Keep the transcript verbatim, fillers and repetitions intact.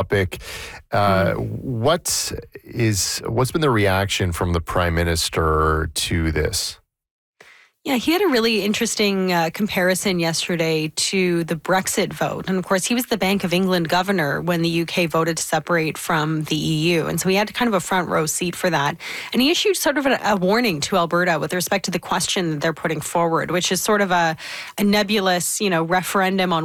topic. Uh, what is what's been the reaction from the Prime Minister to this? Yeah, he had a really interesting uh, comparison yesterday to the Brexit vote. And of course, he was the Bank of England governor when the U K voted to separate from the E U. And so he had kind of a front row seat for that. And he issued sort of a, a warning to Alberta with respect to the question that they're putting forward, which is sort of a, a nebulous, you know, referendum on